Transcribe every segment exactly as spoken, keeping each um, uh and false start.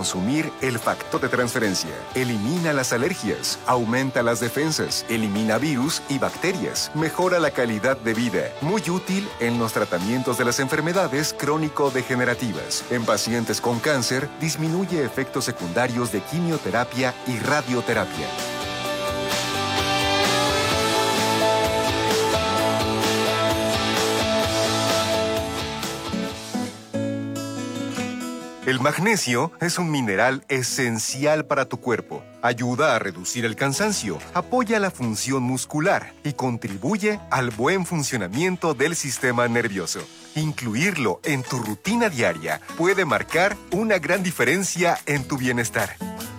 consumir el factor de transferencia. Elimina las alergias, aumenta las defensas, elimina virus y bacterias, mejora la calidad de vida. Muy útil en los tratamientos de las enfermedades crónico-degenerativas. En pacientes con cáncer, disminuye efectos secundarios de quimioterapia y radioterapia. El magnesio es un mineral esencial para tu cuerpo. Ayuda a reducir el cansancio, apoya la función muscular y contribuye al buen funcionamiento del sistema nervioso. Incluirlo en tu rutina diaria puede marcar una gran diferencia en tu bienestar.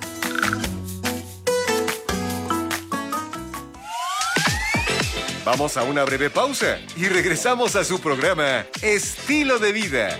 Vamos a una breve pausa y regresamos a su programa Estilo de Vida.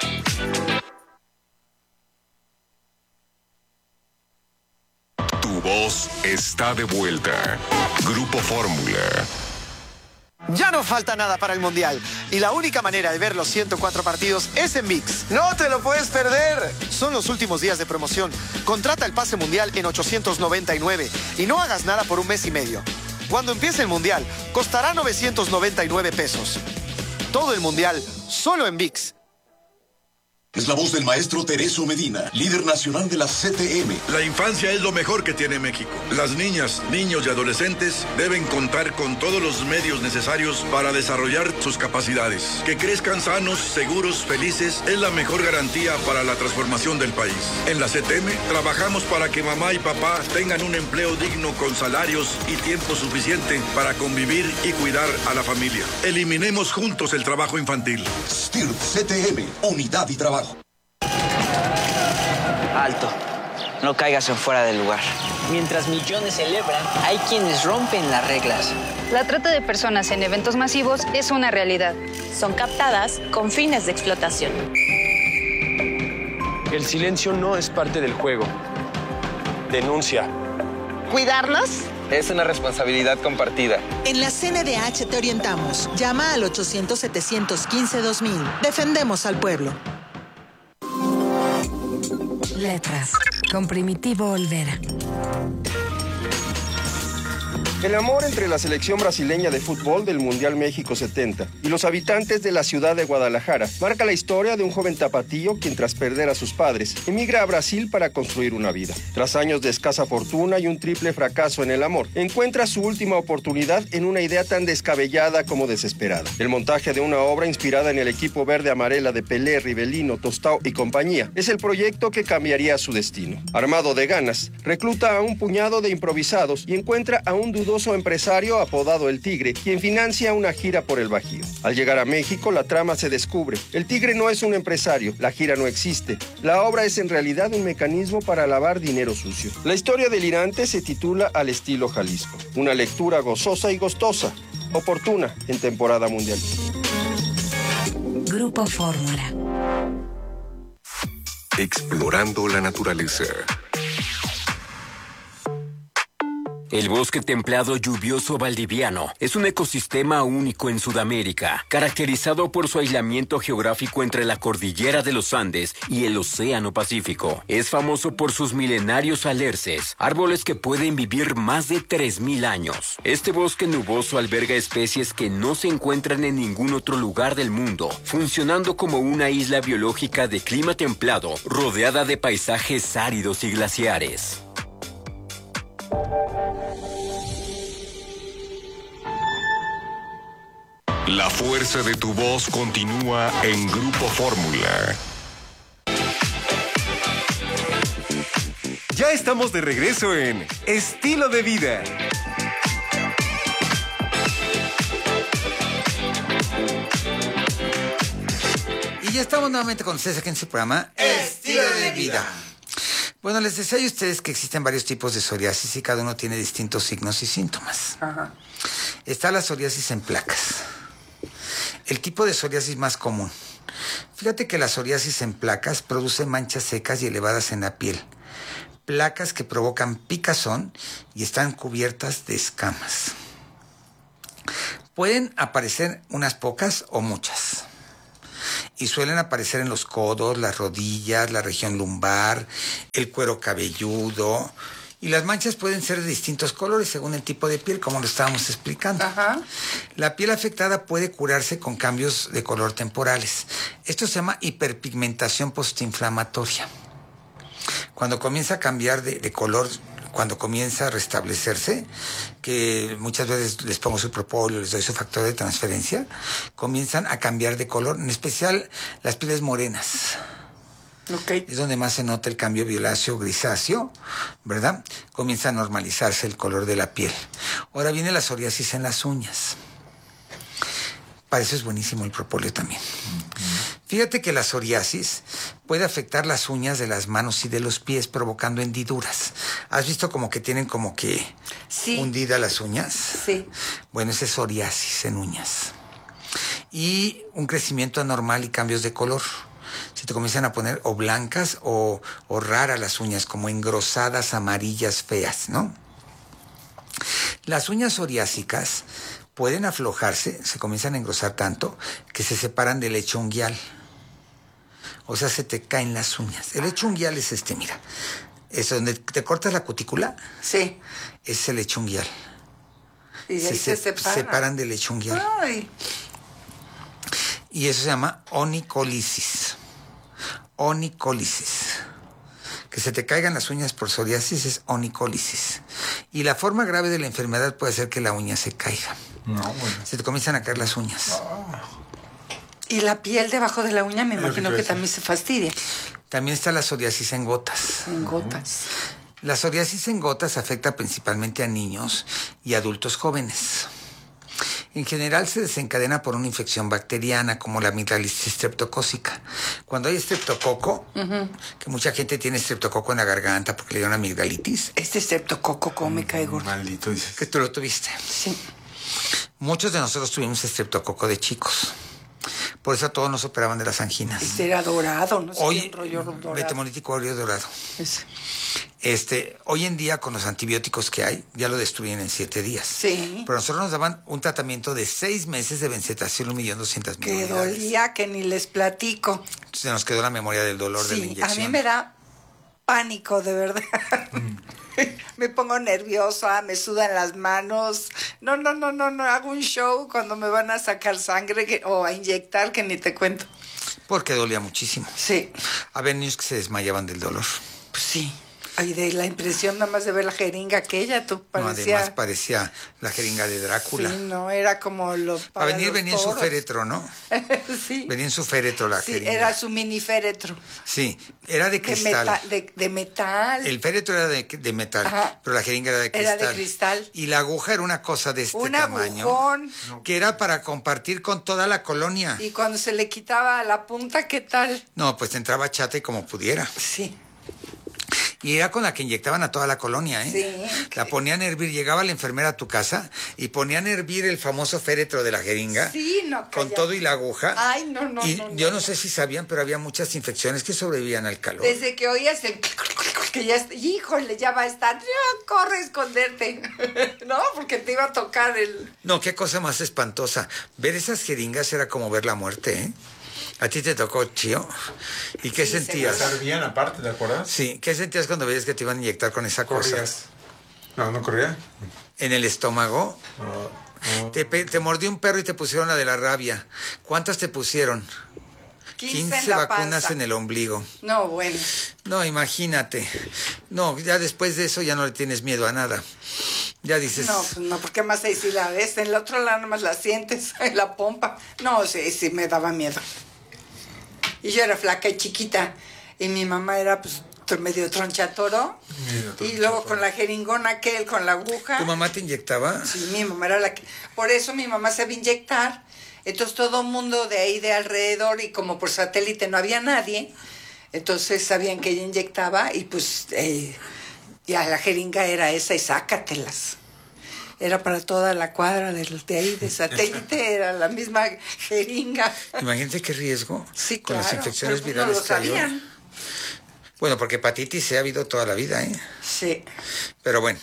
Tu voz está de vuelta. Grupo Fórmula. Ya no falta nada para el Mundial y la única manera de ver los ciento cuatro partidos es en ViX. ¡No te lo puedes perder! Son los últimos días de promoción. Contrata el pase mundial en ochocientos noventa y nueve y no hagas nada por un mes y medio. Cuando empiece el Mundial, costará novecientos noventa y nueve pesos. Todo el Mundial, solo en ViX. Es la voz del maestro Tereso Medina, líder nacional de la C T M. La infancia es lo mejor que tiene México. Las niñas, niños y adolescentes deben contar con todos los medios necesarios para desarrollar sus capacidades. Que crezcan sanos, seguros, felices es la mejor garantía para la transformación del país. En la C T M trabajamos para que mamá y papá tengan un empleo digno con salarios y tiempo suficiente para convivir y cuidar a la familia. Eliminemos juntos el trabajo infantil. S T I R P C T M, unidad y trabajo. Alto, no caigas en fuera del lugar. Mientras millones celebran, hay quienes rompen las reglas. La trata de personas en eventos masivos es una realidad. Son captadas con fines de explotación. El silencio no es parte del juego. Denuncia. ¿Cuidarnos? Es una responsabilidad compartida. En la C N D H te orientamos. Llama al ochocientos, setecientos quince, dos mil. Defendemos al pueblo. Letras, con Primitivo Olvera. El amor entre la selección brasileña de fútbol del Mundial México setenta y los habitantes de la ciudad de Guadalajara marca la historia de un joven tapatío quien, tras perder a sus padres, emigra a Brasil para construir una vida. Tras años de escasa fortuna y un triple fracaso en el amor, encuentra su última oportunidad en una idea tan descabellada como desesperada. El montaje de una obra inspirada en el equipo verde-amarela de Pelé, Rivelino, Tostao y compañía es el proyecto que cambiaría su destino. Armado de ganas, recluta a un puñado de improvisados y encuentra a un dudoso empresario apodado El Tigre, quien financia una gira por el Bajío. Al llegar a México, la trama se descubre. El Tigre no es un empresario, la gira no existe. La obra es en realidad un mecanismo para lavar dinero sucio. La historia delirante se titula Al estilo Jalisco. Una lectura gozosa y gustosa, oportuna en temporada mundial. Grupo Fórmula. Explorando la naturaleza. El bosque templado lluvioso valdiviano es un ecosistema único en Sudamérica, caracterizado por su aislamiento geográfico entre la cordillera de los Andes y el Océano Pacífico. Es famoso por sus milenarios alerces, árboles que pueden vivir más de tres mil años. Este bosque nuboso alberga especies que no se encuentran en ningún otro lugar del mundo, funcionando como una isla biológica de clima templado, rodeada de paisajes áridos y glaciares. La fuerza de tu voz continúa en Grupo Fórmula. Ya estamos de regreso en Estilo de Vida. Y ya estamos nuevamente con ustedes aquí en su programa Estilo de Vida. Bueno, les decía a ustedes que existen varios tipos de psoriasis y cada uno tiene distintos signos y síntomas. Ajá. Está la psoriasis en placas. El tipo de psoriasis más común. Fíjate que la psoriasis en placas produce manchas secas y elevadas en la piel. Placas que provocan picazón y están cubiertas de escamas. Pueden aparecer unas pocas o muchas. y suelen aparecer en los codos, las rodillas, la región lumbar, el cuero cabelludo. Y las manchas pueden ser de distintos colores según el tipo de piel, como lo estábamos explicando. Ajá. La piel afectada puede curarse con cambios de color temporales. Esto se llama hiperpigmentación postinflamatoria. Cuando comienza a cambiar de, de color, cuando comienza a restablecerse, que muchas veces les pongo su propóleo, les doy su factor de transferencia, comienzan a cambiar de color, en especial las pieles morenas. Okay. Es donde más se nota el cambio violáceo grisáceo, ¿verdad? Comienza a normalizarse el color de la piel. Ahora viene la psoriasis en las uñas. Para eso es buenísimo el propóleo también. Uh-huh. Fíjate que la psoriasis puede afectar las uñas de las manos y de los pies, provocando hendiduras. ¿Has visto como que tienen como que sí. hundidas las uñas? Sí. Bueno, esa es psoriasis en uñas. Y un crecimiento anormal y cambios de color. Se te comienzan a poner o blancas o, o raras las uñas, como engrosadas, amarillas, feas, ¿no? Las uñas psoriásicas pueden aflojarse, se comienzan a engrosar tanto que se separan del lecho unguial. O sea, se te caen las uñas. El lecho unguial es este, mira. Es donde te cortas la cutícula. Sí. Es el lecho unguial. Y de ahí se, se separan. separan del lecho unguial. Ay. Y eso se llama onicolisis. Onicolisis. Que se te caigan las uñas por psoriasis es onicolisis. Y la forma grave de la enfermedad puede ser que la uña se caiga. No, bueno. Se te comienzan a caer las uñas. Oh. Y la piel debajo de la uña me imagino que, que también se fastidia. También está la psoriasis en gotas. En gotas. La psoriasis en gotas afecta principalmente a niños y adultos jóvenes. En general se desencadena por una infección bacteriana como la amigdalitis streptocócica. Cuando hay estreptococo, uh-huh. que mucha gente tiene estreptococo en la garganta porque le dio una amigdalitis. Este estreptococo, ¿cómo me cae gordo? Maldito, dices. Que tú lo tuviste. Sí. Muchos de nosotros tuvimos estreptococo de chicos. Por eso a todos nos operaban de las anginas. Este era dorado, ¿no? Hoy, un rollo dorado. Metamolítico óleo dorado. Ese. Este, hoy en día con los antibióticos que hay, ya lo destruyen en siete días. Sí. Pero nosotros nos daban un tratamiento de seis meses de benzetacil, un millón doscientas mil Que unidades. dolía, que ni les platico. Se nos quedó la memoria del dolor sí, de la inyección. A mí me da pánico, de verdad. Mm. Me pongo nerviosa, me sudan las manos. No, no, no, no, no. Hago un show cuando me van a sacar sangre que, o a inyectar, que ni te cuento. Porque dolía muchísimo. Sí. Había niños que se desmayaban del dolor. Pues sí. Ay, de la impresión nada más de ver la jeringa aquella, tú parecía... No, además parecía la jeringa de Drácula. Sí, no, era como los... Para, para venir venía en su féretro, ¿no? Sí. Venía en su féretro la sí, jeringa. Sí, era su mini féretro. Sí, era de cristal. De, meta, de, de metal. El féretro era de, de metal, ajá. Pero la jeringa era de cristal. Era de cristal. Y la aguja era una cosa de este Un tamaño. agujón. Que era para compartir con toda la colonia. Y cuando se le quitaba la punta, ¿qué tal? No, pues te entraba chata y como pudiera. Sí. Y era con la que inyectaban a toda la colonia, ¿eh? Sí. La ponían a hervir, llegaba la enfermera a tu casa y ponían a hervir el famoso féretro de la jeringa. Sí, no, con calla. todo y la aguja. Ay, no, no, y no. yo no, no sé si sabían, pero había muchas infecciones que sobrevivían al calor. Desde que oías el... que ya está, híjole, ya va a estar, ya, corre a esconderte. No, porque te iba a tocar el... No, qué cosa más espantosa. Ver esas jeringas era como ver la muerte, ¿eh? ¿A ti te tocó, Chío? ¿Y qué sí, sentías? Estar bien aparte, ¿te acuerdas? Sí, ¿qué sentías cuando veías que te iban a inyectar con esa Corrías. cosa? No, no corría. ¿En el estómago? Oh, oh. Te, te mordió un perro y te pusieron la de la rabia. ¿Cuántas te pusieron? quince, quince vacunas en el ombligo. No, bueno. No, imagínate. No, ya después de eso ya no le tienes miedo a nada. Ya dices... No, pues no, porque más ahí si la ves, en el otro lado nada más la sientes, en la pompa. No, sí, sí, me daba miedo. Y yo era flaca y chiquita. Y mi mamá era, pues, medio tronchatoro. Medio tronchatoro. Y luego con la jeringona aquel, con la aguja. ¿Tu mamá te inyectaba? Sí, mi mamá era la que... Por eso mi mamá sabía inyectar. Entonces todo el mundo de ahí de alrededor, y como por satélite no había nadie, entonces sabían que ella inyectaba y pues eh, ya la jeringa era esa y sácatelas. Era para toda la cuadra de, de ahí de satélite, era la misma jeringa. Imagínate qué riesgo. Sí, con claro, las infecciones pero virales no lo sabían. Bueno, porque hepatitis se ha habido toda la vida, ¿eh? Sí. Pero bueno.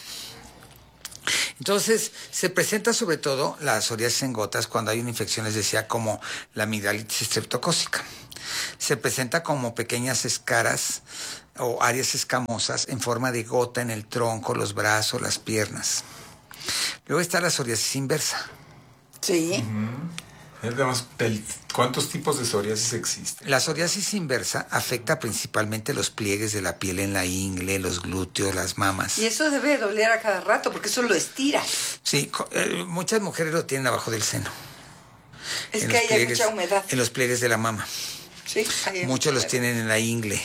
Entonces, se presenta sobre todo la psoriasis en gotas cuando hay una infección, les decía, como la amigdalitis streptocócica. Se presenta como pequeñas escaras o áreas escamosas en forma de gota en el tronco, los brazos, las piernas. Luego está la psoriasis inversa. Sí. Uh-huh. ¿Cuántos tipos de psoriasis existen? La psoriasis inversa afecta principalmente los pliegues de la piel en la ingle, los glúteos, las mamas. Y eso debe doler a cada rato porque eso lo estira. Sí, eh, muchas mujeres lo tienen abajo del seno. Es que ahí hay mucha humedad. En los pliegues de la mama. Sí, hay muchos los tienen en la ingle.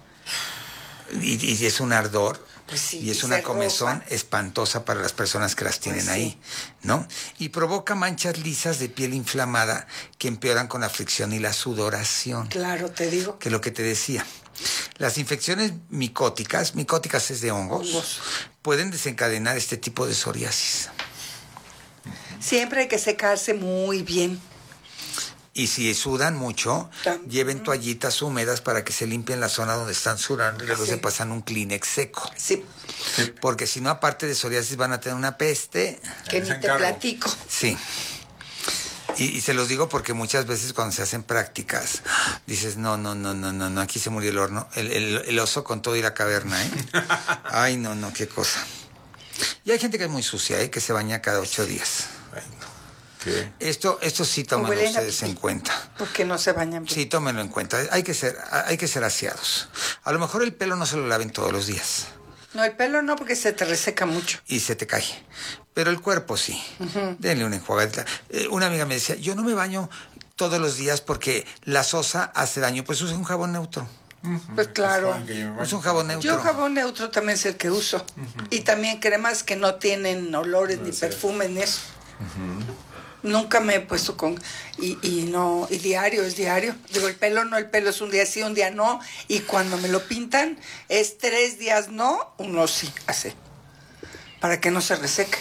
Y, y es un ardor. Pues sí, y es una comezón roja. Espantosa para las personas que las tienen pues sí. ahí, ¿no? Y provoca manchas lisas de piel inflamada que empeoran con la fricción y la sudoración. Claro, te digo. Que es lo que te decía. Las infecciones micóticas, micóticas es de hongos, hongos, pueden desencadenar este tipo de psoriasis. Siempre hay que secarse muy bien. Y si sudan mucho, También. lleven toallitas húmedas para que se limpien la zona donde están sudando y luego sí. se pasan un Kleenex seco. Sí. Porque si no, aparte de psoriasis, van a tener una peste. Que ni te platico. Sí. Y, y se los digo porque muchas veces cuando se hacen prácticas, dices, no, no, no, no, no, no aquí se murió el horno, el, el, el oso con todo y la caverna, ¿eh? Ay, no, no, qué cosa. Y hay gente que es muy sucia, ¿eh? Que se baña cada ocho días. Ay, no. ¿Qué? Esto, esto sí tómenlo ustedes en cuenta. Porque no se bañan bien. Sí, tómenlo en cuenta. Hay que ser, hay que ser aseados. A lo mejor el pelo no se lo laven todos los días. No, el pelo no, porque se te reseca mucho. Y se te cae. Pero el cuerpo sí. Uh-huh. Denle una enjuagadita. Eh, una amiga me decía, yo no me baño todos los días porque la sosa hace daño. Pues usa un jabón neutro. Uh-huh. Pues claro. Es un jabón neutro. Yo jabón neutro también es el que uso. Uh-huh. Y también cremas que no tienen olores no, ni sí. perfumes ni eso. Uh-huh. Nunca me he puesto con... Y, y no... Y diario, es diario. Digo, el pelo no, el pelo es un día sí, un día no. Y cuando me lo pintan, es tres días no, uno sí, así. Para que no se reseque.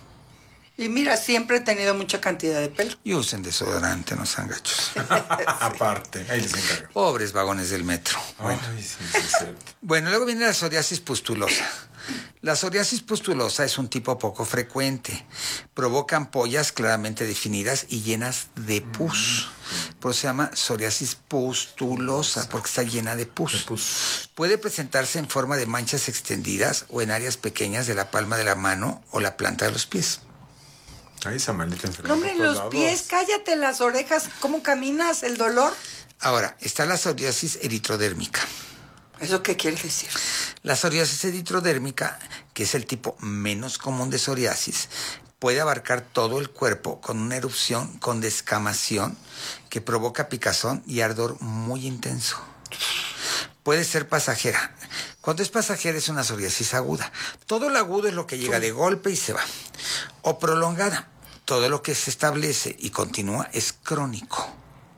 Y mira, siempre he tenido mucha cantidad de pelo. Y usen desodorante, no sean gachos. Aparte, ahí les encargo. Pobres vagones del metro. Bueno. Ay, sí, sí, es cierto. Bueno, luego viene la psoriasis pustulosa. La psoriasis pustulosa es un tipo poco frecuente. Provoca ampollas claramente definidas y llenas de pus. Por eso se llama psoriasis pustulosa, porque está llena de pus. de pus. Puede presentarse en forma de manchas extendidas o en áreas pequeñas de la palma de la mano o la planta de los pies. Ay, esa maldita enfermedad. Hombre, en los pies, cállate las orejas. ¿Cómo caminas? ¿El dolor? Ahora, está la psoriasis eritrodérmica. ¿Eso qué quiere decir? La psoriasis eritrodérmica, que es el tipo menos común de psoriasis, puede abarcar todo el cuerpo con una erupción con descamación que provoca picazón y ardor muy intenso. Puede ser pasajera. Cuando es pasajera es una psoriasis aguda. Todo lo agudo es lo que llega de golpe y se va. O prolongada. Todo lo que se establece y continúa es crónico.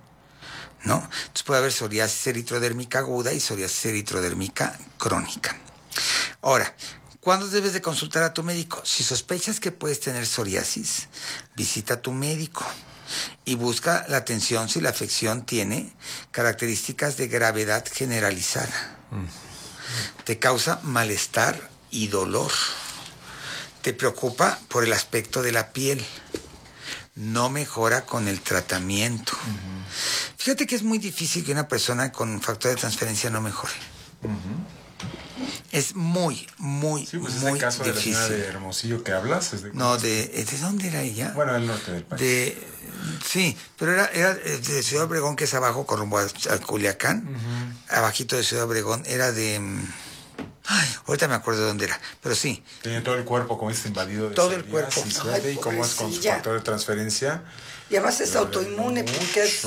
¿No? Entonces puede haber psoriasis eritrodérmica aguda y psoriasis eritrodérmica crónica. Ahora, ¿cuándo debes de consultar a tu médico? Si sospechas que puedes tener psoriasis, visita a tu médico y busca la atención si la afección tiene características de gravedad generalizada. Mm. Te causa malestar y dolor. Te preocupa por el aspecto de la piel. No mejora con el tratamiento. Uh-huh. Fíjate que es muy difícil que una persona con un factor de transferencia no mejore. Uh-huh. Es muy, muy, sí, pues muy ese caso difícil. De la señora de Hermosillo que hablas. ¿Es de no, de, ¿de dónde era ella? Bueno, del norte del país. De, sí, pero era, era de Ciudad Obregón, que es abajo, con rumbo a, a Culiacán. Uh-huh. Abajito de Ciudad Obregón. Era de... Ay, ahorita me acuerdo de dónde era, pero sí. Tiene todo el cuerpo, como es invadido de todo el cuerpo. Ay, y cómo es con su factor de transferencia. Y además es autoinmune, porque es...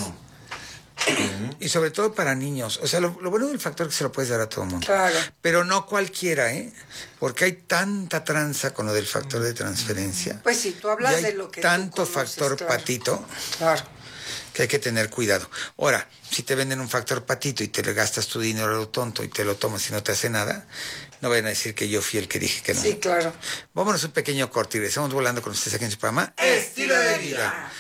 Y sobre todo para niños. O sea, lo, lo bueno del factor es que se lo puedes dar a todo el mundo. Claro. Pero no cualquiera, ¿eh? Porque hay tanta tranza con lo del factor de transferencia. Pues sí, tú hablas de lo que tanto tú conoces, factor claro. patito. Claro. Que hay que tener cuidado. Ahora, si te venden un factor patito y te le gastas tu dinero a lo tonto y te lo tomas y no te hace nada, no vayan a decir que yo fui el que dije que no. Sí, claro. Vámonos un pequeño corte y regresamos volando con ustedes aquí en su programa Estilo de Vida.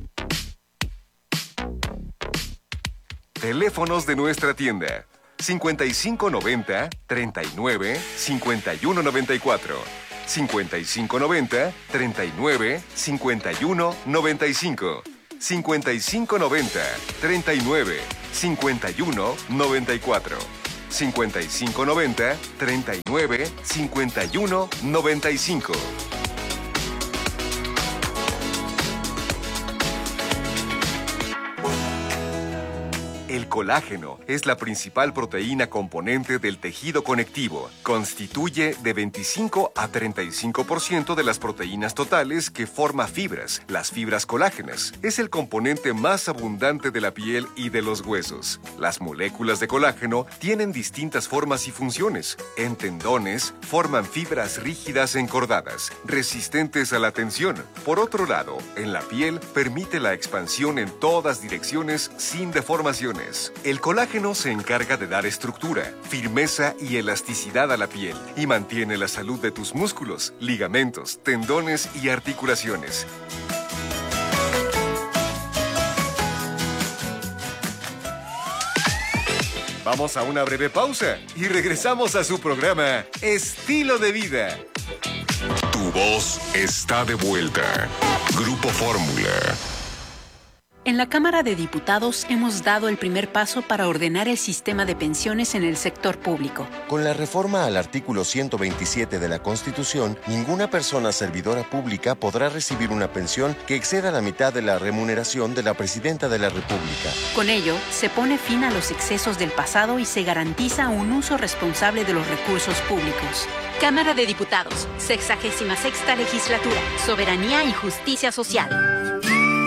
Teléfonos de nuestra tienda: cincuenta y cinco noventa, treinta y nueve, cincuenta y uno noventa y cuatro, cincuenta y cinco noventa, treinta y nueve, cincuenta y uno noventa y cinco, cincuenta y cinco noventa, treinta y nueve, cincuenta y uno noventa y cuatro. cincuenta y cinco noventa treinta y nueve cincuenta y uno noventa y cinco. El colágeno es la principal proteína componente del tejido conectivo. Constituye de veinticinco a treinta y cinco por ciento de las proteínas totales que forma fibras, las fibras colágenas. Es el componente más abundante de la piel y de los huesos. Las moléculas de colágeno tienen distintas formas y funciones. En tendones, forman fibras rígidas encordadas, resistentes a la tensión. Por otro lado, en la piel, permite la expansión en todas direcciones sin deformaciones. El colágeno se encarga de dar estructura, firmeza y elasticidad a la piel y mantiene la salud de tus músculos, ligamentos, tendones y articulaciones. Vamos a una breve pausa y regresamos a su programa Estilo de Vida. Tu voz está de vuelta. Grupo Fórmula. En la Cámara de Diputados hemos dado el primer paso para ordenar el sistema de pensiones en el sector público. Con la reforma al artículo ciento veintisiete de la Constitución, ninguna persona servidora pública podrá recibir una pensión que exceda la mitad de la remuneración de la Presidenta de la República. Con ello, se pone fin a los excesos del pasado y se garantiza un uso responsable de los recursos públicos. Cámara de Diputados, sexagésima sexta legislatura, soberanía y justicia social.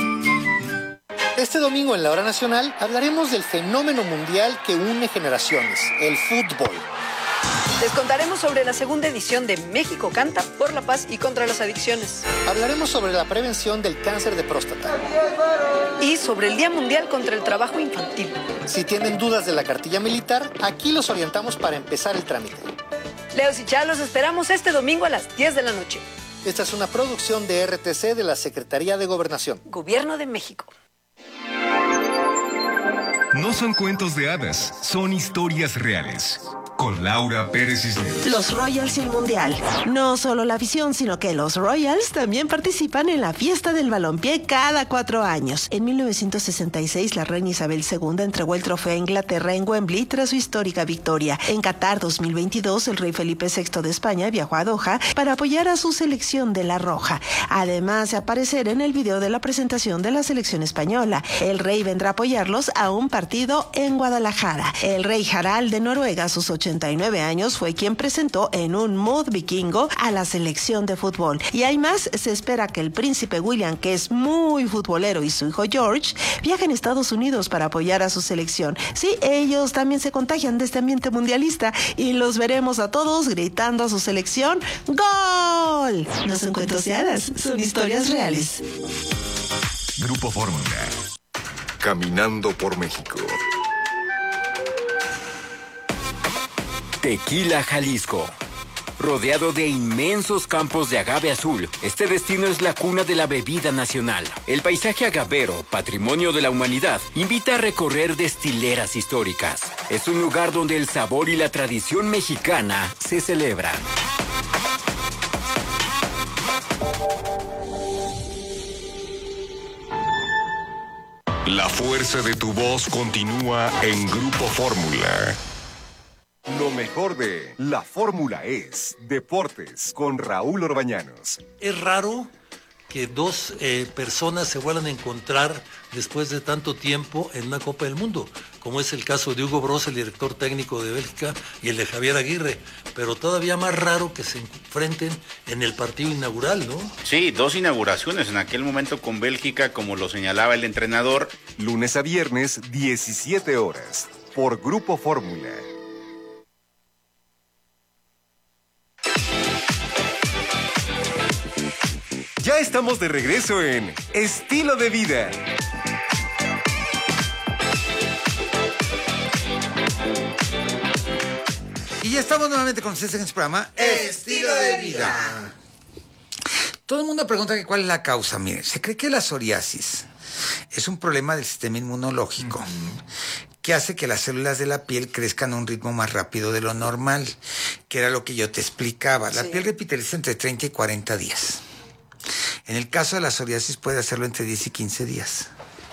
Este domingo en la Hora Nacional hablaremos del fenómeno mundial que une generaciones, el fútbol. Les contaremos sobre la segunda edición de México Canta por la paz y contra las adicciones. Hablaremos sobre la prevención del cáncer de próstata. Y sobre el Día Mundial contra el Trabajo Infantil. Si tienen dudas de la cartilla militar, aquí los orientamos para empezar el trámite. Leos y Chá, los esperamos este domingo a las diez de la noche. Esta es una producción de R T C de la Secretaría de Gobernación. Gobierno de México. No son cuentos de hadas, son historias reales. Con Laura Pérez Cisneros. Los Royals y el Mundial. No solo la afición, sino que los Royals también participan en la fiesta del balompié cada cuatro años. En mil novecientos sesenta y seis, la reina Isabel segunda entregó el trofeo a Inglaterra en Wembley tras su histórica victoria. En Qatar dos mil veintidós, el rey Felipe sexto de España viajó a Doha para apoyar a su selección de la Roja. Además de aparecer en el video de la presentación de la selección española, el rey vendrá a apoyarlos a un partido en Guadalajara. El rey Harald de Noruega, a sus ochenta y nueve años, fue quien presentó en un mood vikingo a la selección de fútbol. Y hay más, se espera que el príncipe William, que es muy futbolero, y su hijo George viajen a Estados Unidos para apoyar a su selección. Sí, ellos también se contagian de este ambiente mundialista y los veremos a todos gritando a su selección ¡Gol! No son cuentos de hadas, son historias reales. Grupo Fórmula. Caminando por México. Tequila, Jalisco. Rodeado de inmensos campos de agave azul, este destino es la cuna de la bebida nacional. El paisaje agavero, patrimonio de la humanidad, invita a recorrer destileras históricas. Es un lugar donde el sabor y la tradición mexicana se celebran. La fuerza de tu voz continúa en Grupo Fórmula. Lo mejor de La Fórmula es Deportes con Raúl Orbañanos. Es raro que dos eh, personas se vuelvan a encontrar después de tanto tiempo en una Copa del Mundo, como es el caso de Hugo Bross, el director técnico de Bélgica, y el de Javier Aguirre, pero todavía más raro que se enfrenten en el partido inaugural, ¿no? Sí, dos inauguraciones en aquel momento con Bélgica, como lo señalaba el entrenador. Lunes a viernes, diecisiete horas, por Grupo Fórmula. Ya estamos de regreso en Estilo de Vida. Y ya estamos nuevamente con ustedes en este programa Estilo de Vida. Todo el mundo pregunta que cuál es la causa. Mire, se cree que la psoriasis es un problema del sistema inmunológico uh-huh. que hace que las células de la piel crezcan a un ritmo más rápido de lo normal, que era lo que yo te explicaba. La sí. piel repitaliza entre treinta y cuarenta días. En el caso de la psoriasis puede hacerlo entre diez y quince días.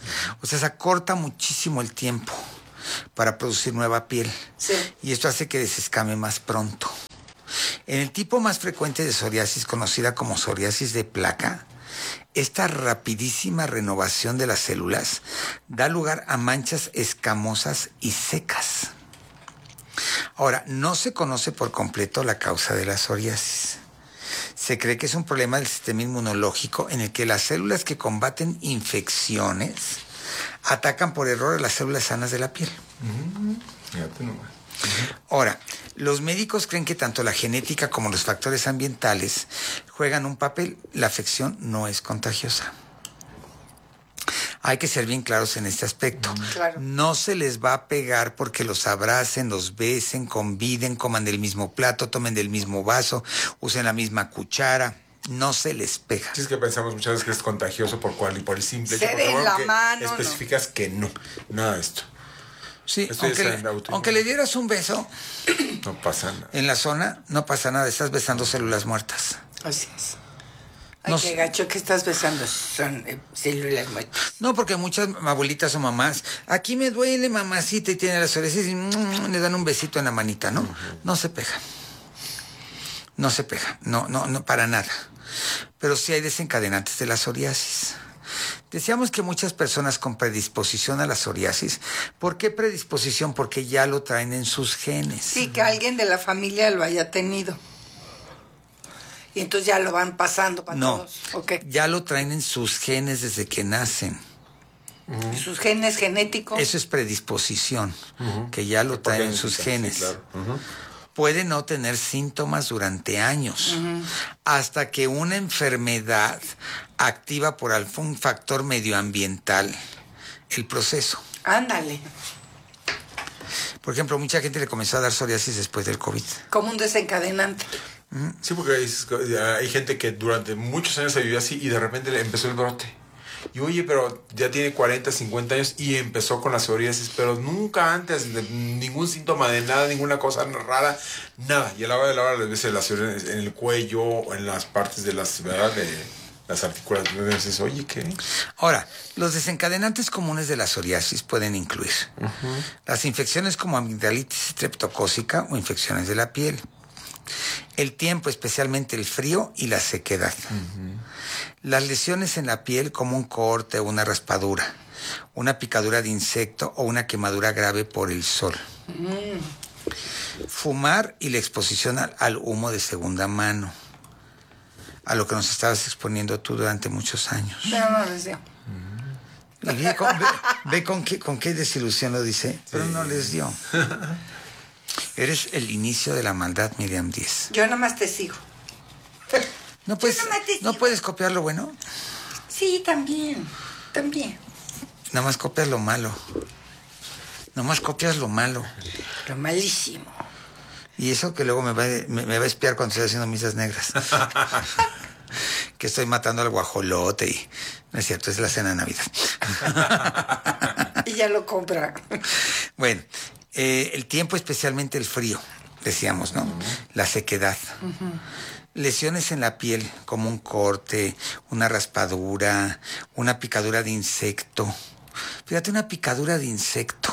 O sea, se acorta muchísimo el tiempo para producir nueva piel. Sí. Y esto hace que desescame más pronto. En el tipo más frecuente de psoriasis, conocida como psoriasis de placa, esta rapidísima renovación de las células da lugar a manchas escamosas y secas. Ahora, no se conoce por completo la causa de la psoriasis. Se cree que es un problema del sistema inmunológico en el que las células que combaten infecciones atacan por error a las células sanas de la piel. Mm, fíjate nomás. Ahora, los médicos creen que tanto la genética como los factores ambientales juegan un papel. La afección no es contagiosa. Hay que ser bien claros en este aspecto. Claro. No se les va a pegar porque los abracen, los besen, conviden, coman del mismo plato, tomen del mismo vaso, usen la misma cuchara. No se les pega. Sí, es que pensamos muchas veces que es contagioso por cual y por el simple Se hecho. den Porque, la bueno, que mano, especificas no. que no, nada de esto. Sí, Esto aunque ya le, está en auto- aunque le dieras un beso No pasa nada. en la zona, no pasa nada, estás besando células muertas. Así es. Ay, No qué sé. gacho que estás besando. Son eh, células muertas. No, porque muchas abuelitas o mamás, aquí me duele mamacita y tiene la psoriasis y mm, le dan un besito en la manita, ¿no? Uh-huh. No se pega. No se pega, no, no, no, para nada. Pero sí hay desencadenantes de la psoriasis. Decíamos que muchas personas con predisposición a la psoriasis. ¿Por qué predisposición? Porque ya lo traen en sus genes. Sí, que alguien de la familia lo haya tenido. Y entonces ya lo van pasando para no, todos. Okay. Ya lo traen en sus genes desde que nacen. Uh-huh. ¿Sus genes genéticos? Eso es predisposición, uh-huh. que ya lo traen en sus genes. Sí, claro. uh-huh. Puede no tener síntomas durante años, uh-huh. hasta que una enfermedad activa por algún factor medioambiental el proceso. Ándale. Por ejemplo, mucha gente le comenzó a dar psoriasis después del COVID. Como un desencadenante. Uh-huh. Sí, porque hay, hay gente que durante muchos años se vivió así y de repente le empezó el brote. Y oye, pero ya tiene cuarenta, cincuenta años y empezó con la psoriasis, pero nunca antes, de ningún síntoma de nada, ninguna cosa rara, nada. Y a la hora de la hora les ves la psoriasis en el cuello o en las partes de las, ¿verdad? De las articulaciones. Dices, oye, ¿qué? Ahora, los desencadenantes comunes de la psoriasis pueden incluir uh-huh. las infecciones como amigdalitis streptocócica o infecciones de la piel. El tiempo, especialmente el frío y la sequedad. Uh-huh. Las lesiones en la piel como un corte o una raspadura, una picadura de insecto o una quemadura grave por el sol. Uh-huh. Fumar y la exposición al, al humo de segunda mano, a lo que nos estabas exponiendo tú durante muchos años. Pero no les dio. Uh-huh. Y ve, con, ve, ve con, qué, con qué desilusión lo dice, sí. Pero no les dio. Eres el inicio de la maldad, Miriam Díez. Yo nada más te sigo. ¿No puedes, ¿no puedes copiar lo bueno? Sí, también. También. Nada más copias lo malo. Nada más copias lo malo. Lo malísimo. Y eso que luego me va, me, me va a espiar cuando estoy haciendo misas negras. Que estoy matando al guajolote y... No es cierto, es la cena de Navidad. Y ya lo compra. Bueno... Eh, el tiempo, especialmente el frío, decíamos, ¿no? Uh-huh. La sequedad. Uh-huh. Lesiones en la piel, como un corte, una raspadura, una picadura de insecto. Fíjate, una picadura de insecto.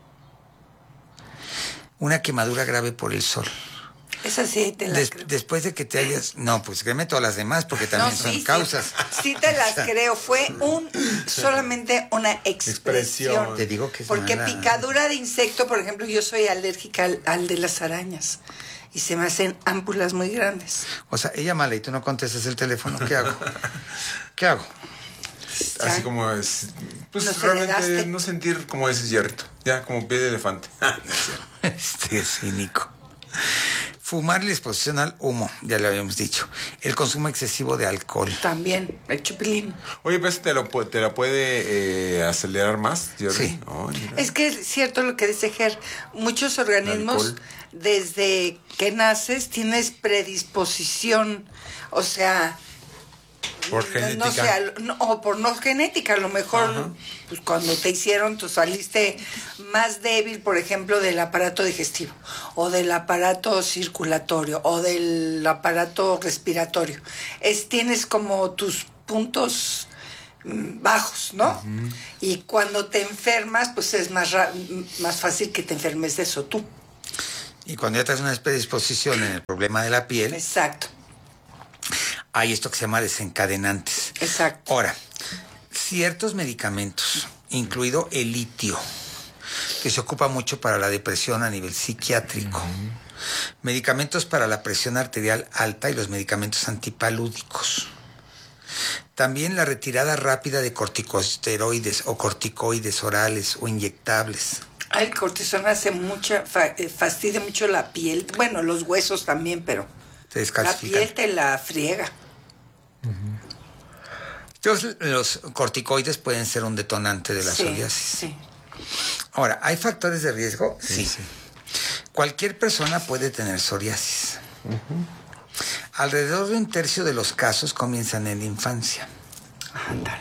Una quemadura grave por el sol. Esa sí te las Des- creo. Después de que te hayas... No, pues créeme todas las demás, porque también no, son sí, causas. Sí, sí te las creo. Fue un solamente una expresión. expresión. Te digo que es Porque mala. picadura de insecto, por ejemplo, yo soy alérgica al, al de las arañas. Y se me hacen ámpulas muy grandes. O sea, ella mala y tú no contestas el teléfono. ¿Qué hago? ¿Qué hago? Ya. Así como es... Pues ¿Nos realmente heredaste? no sentir como ese hierrito. Ya, como pie de elefante. Este es cínico. Fumar y la exposición al humo, ya lo habíamos dicho. El consumo excesivo de alcohol. También, el chupilín. Oye, pues te, lo, pu- te la puede eh, acelerar más, Jerry. Sí. Oh, Es que es cierto lo que dice Ger. Muchos organismos, desde que naces, tienes predisposición. O sea... Por genética. No sé, no, o por no genética, a lo mejor Ajá. pues cuando te hicieron, tú saliste más débil, por ejemplo, del aparato digestivo, o del aparato circulatorio, o del aparato respiratorio. Es, tienes como tus puntos mm, bajos, ¿no? Uh-huh. Y cuando te enfermas, pues es más, ra- más fácil que te enfermes de eso tú. Y cuando ya traes una predisposición en el problema de la piel... Exacto. Hay esto que se llama desencadenantes. Exacto. Ahora, ciertos medicamentos, incluido el litio, que se ocupa mucho para la depresión a nivel psiquiátrico. Uh-huh. Medicamentos para la presión arterial alta y los medicamentos antipalúdicos. También la retirada rápida de corticosteroides o corticoides orales o inyectables. Ah, el cortisona hace mucha, fa, eh, fastidia mucho la piel. Bueno, los huesos también, pero te la piel te la friega. Uh-huh. Entonces, los corticoides pueden ser un detonante de la sí, psoriasis. Sí. Ahora, ¿hay factores de riesgo? Sí. Sí, sí. Cualquier persona puede tener psoriasis. Uh-huh. Alrededor de un tercio de los casos comienzan en la infancia. Ándale.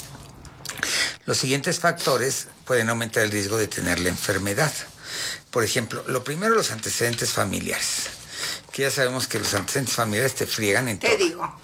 Los siguientes factores pueden aumentar el riesgo de tener la enfermedad. Por ejemplo, lo primero, los antecedentes familiares. Que ya sabemos que los antecedentes familiares te friegan en te todo. Te digo.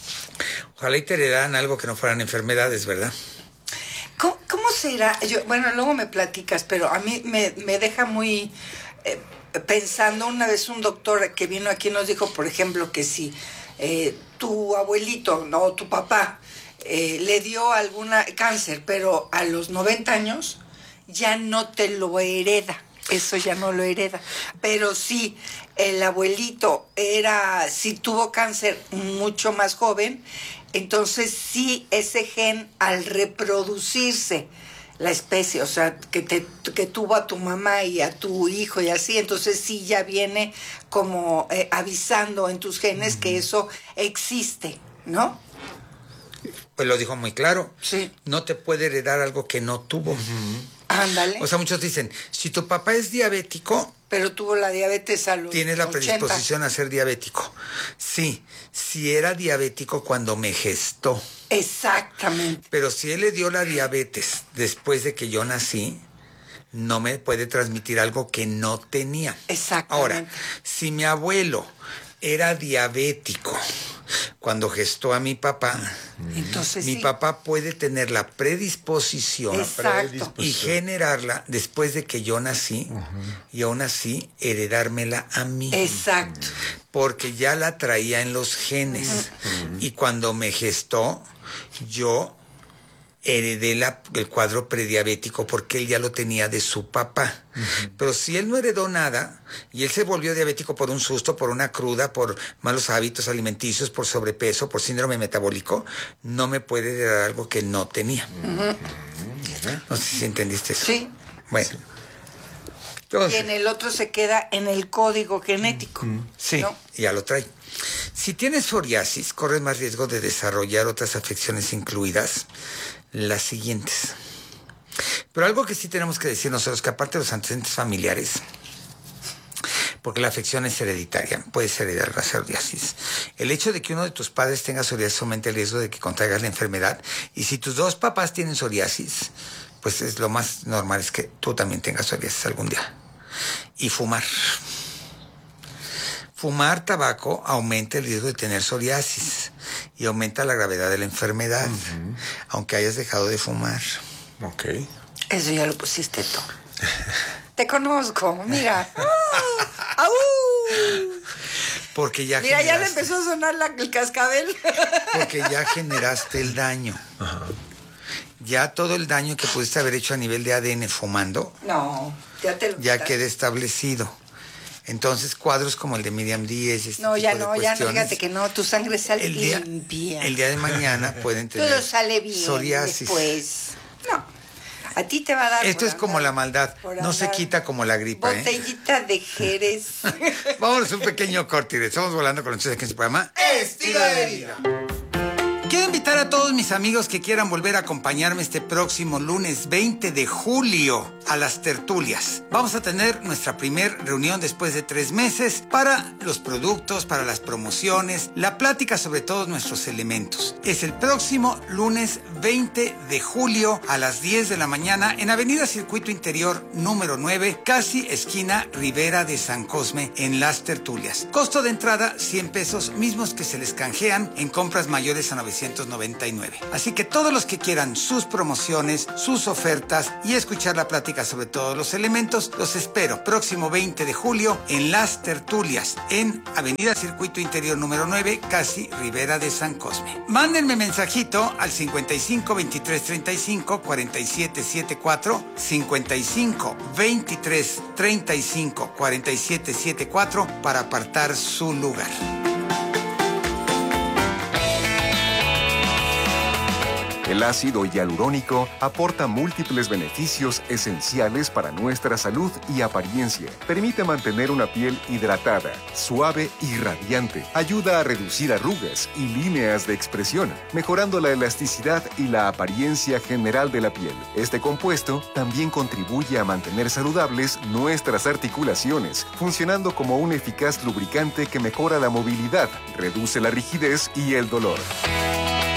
Ojalá y te heredaran algo que no fueran enfermedades, ¿verdad? ¿Cómo, cómo será? Yo, bueno, luego me platicas, pero a mí me, me deja muy... Eh, pensando, una vez un doctor que vino aquí nos dijo, por ejemplo, que si eh, tu abuelito, no, tu papá... Eh, le dio alguna cáncer, pero a los noventa años ya no te lo hereda, eso ya no lo hereda. Pero si el abuelito era, si tuvo cáncer mucho más joven, entonces sí ese gen al reproducirse la especie, o sea, que, te, que tuvo a tu mamá y a tu hijo y así, entonces sí ya viene como eh, avisando en tus genes mm. que eso existe, ¿no? Pues lo dijo muy claro. Sí. No te puede heredar algo que no tuvo. Uh-huh. Ándale. O sea, muchos dicen, si tu papá es diabético... Pero tuvo la diabetes a los tienes la ochenta. predisposición a ser diabético. Sí, si era diabético cuando me gestó. Exactamente. Pero si él le dio la diabetes después de que yo nací, no me puede transmitir algo que no tenía. Exactamente. Ahora, si mi abuelo era diabético cuando gestó a mi papá, entonces mi sí. papá puede tener la predisposición, Exacto. y generarla después de que yo nací, uh-huh. y aún así heredármela a mí. Exacto. Porque ya la traía en los genes. Uh-huh. Y cuando me gestó, yo heredé la, el cuadro prediabético porque él ya lo tenía de su papá. Uh-huh. Pero si él no heredó nada y él se volvió diabético por un susto, por una cruda, por malos hábitos alimenticios, por sobrepeso, por síndrome metabólico, no me puede heredar algo que no tenía. Uh-huh. No sé si entendiste eso. Sí. Bueno. Entonces, y en el otro se queda en el código genético. Uh-huh. Sí, ¿no? Ya lo trae. Si tienes psoriasis, corres más riesgo de desarrollar otras afecciones, incluidas las siguientes. Pero algo que sí tenemos que decir nosotros, que aparte de los antecedentes familiares, porque la afección es hereditaria, puedes heredar la psoriasis. El hecho de que uno de tus padres tenga psoriasis aumenta el riesgo de que contraigas la enfermedad. Y si tus dos papás tienen psoriasis, pues es lo más normal es que tú también tengas psoriasis algún día. Y fumar. Fumar tabaco aumenta el riesgo de tener psoriasis y aumenta la gravedad de la enfermedad, uh-huh. aunque hayas dejado de fumar. Ok. Eso ya lo pusiste tú. Te conozco, mira. ¡Ah! Porque ya Mira, generaste, ya le empezó a sonar la, el cascabel. Porque ya generaste el daño. Uh-huh. Ya todo el daño que pudiste haber hecho a nivel de A D N fumando, no, ya te lo ya queda establecido. Entonces, cuadros como el de Miriam Díez... Este no, ya no, ya no, fíjate que no, tu sangre sale el día, limpia. El día de mañana pueden tener todo sale bien psoriasis. Después. No, a ti te va a dar... Esto es andar, como la maldad, no se quita como la gripa. Botellita ¿eh? de Jerez. Vámonos un pequeño corte, estamos volando con ustedes aquí en su programa Estilo de Vida. Quiero invitar a todos mis amigos que quieran volver a acompañarme este próximo lunes veinte de julio a las tertulias. Vamos a tener nuestra primer reunión después de tres meses para los productos, para las promociones, la plática sobre todos nuestros elementos. Es el próximo lunes veinte de julio a las diez de la mañana en Avenida Circuito Interior número nueve, casi esquina Ribera de San Cosme, en las tertulias. Costo de entrada cien pesos, mismos que se les canjean en compras mayores a novecientos noventa noventa y nueve. Así que todos los que quieran sus promociones, sus ofertas y escuchar la plática sobre todos los elementos, los espero próximo veinte de julio en Las Tertulias, en Avenida Circuito Interior número nueve, casi Ribera de San Cosme. Mándenme mensajito al cincuenta y cinco veintitrés treinta y cinco cuarenta y siete setenta y cuatro, cincuenta y cinco veintitrés treinta y cinco cuarenta y siete setenta y cuatro para apartar su lugar. El ácido hialurónico aporta múltiples beneficios esenciales para nuestra salud y apariencia. Permite mantener una piel hidratada, suave y radiante. Ayuda a reducir arrugas y líneas de expresión, mejorando la elasticidad y la apariencia general de la piel. Este compuesto también contribuye a mantener saludables nuestras articulaciones, funcionando como un eficaz lubricante que mejora la movilidad, reduce la rigidez y el dolor.